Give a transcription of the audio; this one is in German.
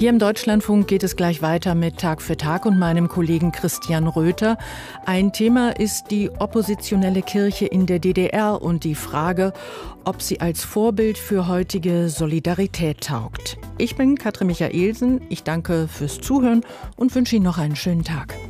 Hier im Deutschlandfunk geht es gleich weiter mit Tag für Tag und meinem Kollegen Christian Röther. Ein Thema ist die oppositionelle Kirche in der DDR und die Frage, ob sie als Vorbild für heutige Solidarität taugt. Ich bin Katrin Michaelsen, ich danke fürs Zuhören und wünsche Ihnen noch einen schönen Tag.